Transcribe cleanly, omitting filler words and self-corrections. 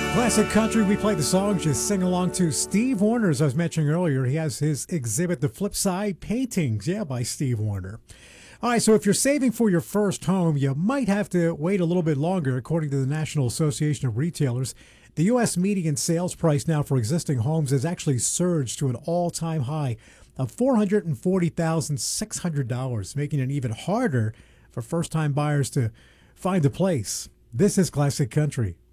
Classic country, we play the songs you sing along to. Steve Warner, as I was mentioning earlier, he has his exhibit, The Flip Side Paintings, by Steve Warner. All right, so if you're saving for your first home, you might have to wait a little bit longer, according to the National Association of Retailers. The U.S. median sales price now for existing homes has actually surged to an all-time high of $440,600, making it even harder for first-time buyers to find a place. This is Classic Country